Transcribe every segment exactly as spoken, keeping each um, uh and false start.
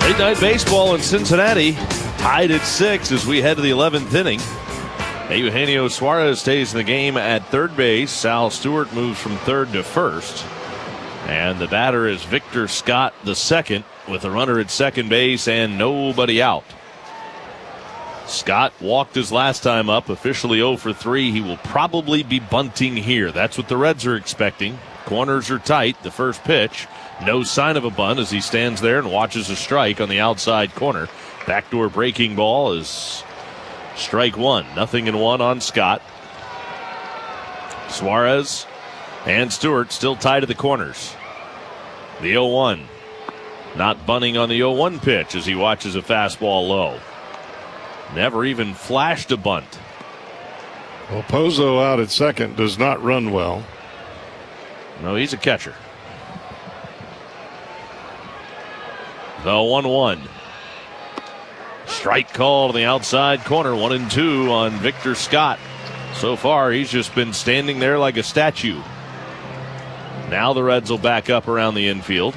Late night baseball in Cincinnati, tied at six as we head to the eleventh inning. Eugenio Suarez stays in the game at third base. Sal Stewart moves from third to first. And the batter is Victor Scott the second, with a runner at second base and nobody out. Scott walked his last time up, officially oh for three. He will probably be bunting here. That's what the Reds are expecting. Corners are tight. The first pitch, no sign of a bunt as he stands there and watches a strike on the outside corner. Backdoor breaking ball is strike one. Nothing in one on Scott. Suarez and Stewart still tied at the corners. The oh one. Not bunting on the oh one pitch as he watches a fastball low. Never even flashed a bunt. Well, Pozo out at second does not run well. No, he's a catcher. The one one. Strike call to the outside corner. One and two on Victor Scott. So far, he's just been standing there like a statue. Now the Reds will back up around the infield.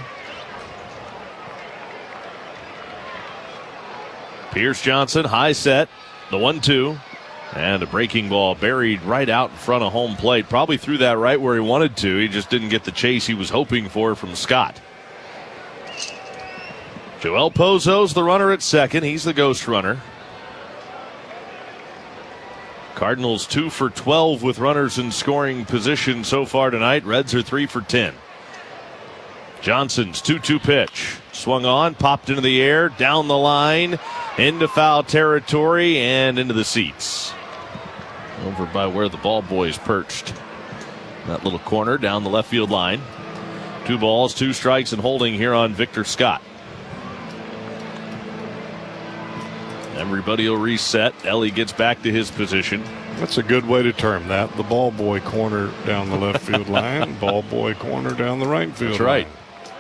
Pierce Johnson, high set. The one two. And a breaking ball buried right out in front of home plate. Probably threw that right where he wanted to. He just didn't get the chase he was hoping for from Scott. Joel Pozo's the runner at second. He's the ghost runner. Cardinals two for twelve with runners in scoring position so far tonight. Reds are three for ten. Johnson's two two pitch. Swung on, popped into the air, down the line, into foul territory, and into the seats. Over by where the ball boys perched. That little corner down the left field line. Two balls, two strikes, and holding here on Victor Scott. Everybody will reset. Ellie gets back to his position. That's a good way to term that. The ball boy corner down the left field line. Ball boy corner down the right field That's right. line.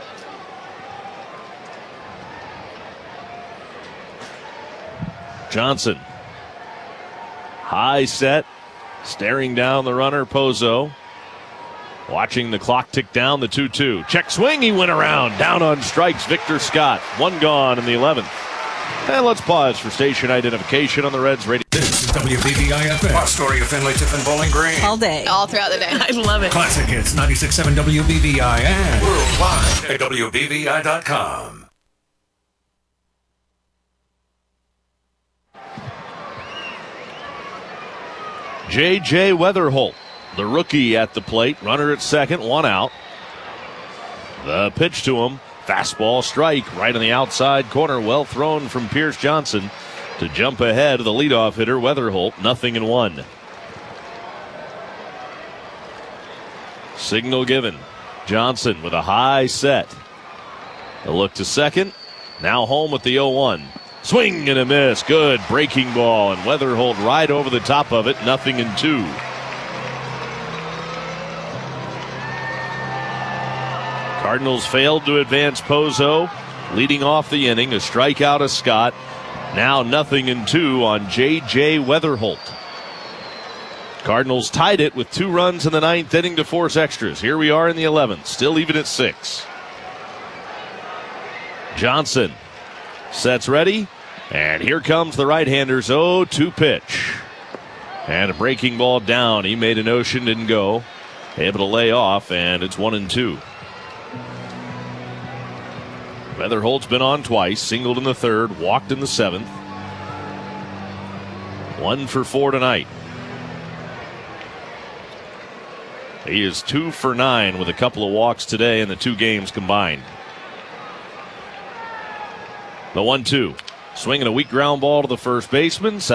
Johnson. High set. Staring down the runner, Pozo. Watching the clock tick down, the two two. Check swing, he went around. Down on strikes, Victor Scott. One gone in the eleventh. And let's pause for station identification on the Reds radio. This is W B V I F M. Our story of Findlay, Tiffin, Bowling Green. All day. All throughout the day. I love it. Classic hits, ninety-six point seven W B V I and Worldwide at W B V I dot com. J J. Weatherholt, the rookie at the plate. Runner at second, one out. The pitch to him. Fastball strike right on the outside corner. Well thrown from Pierce Johnson to jump ahead of the leadoff hitter, Weatherholt. Nothing in one. Signal given. Johnson with a high set. A look to second. Now home with the oh one. Swing and a miss. Good breaking ball, and Weatherholt right over the top of it. Nothing in two. Cardinals failed to advance Pozo, leading off the inning. A strikeout of Scott. Now nothing in two on J J. Weatherholt. Cardinals tied it with two runs in the ninth inning to force extras. Here we are in the eleventh, still even at six. Johnson sets ready, and here comes the right-hander's oh two pitch. And a breaking ball down. He made a notion, didn't go. Able to lay off, and it's one and two. Weatherholt's been on twice, singled in the third, walked in the seventh. One for four tonight. He is two for nine with a couple of walks today in the two games combined. The one two. Swinging a weak ground ball to the first baseman.